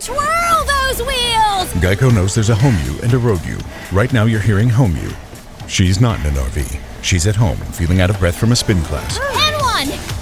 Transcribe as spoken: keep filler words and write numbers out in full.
Twirl those wheels! Geico knows there's a home you and a road you. Right now you're hearing home you. She's not in an R V. She's at home, feeling out of breath from a spin class. And one!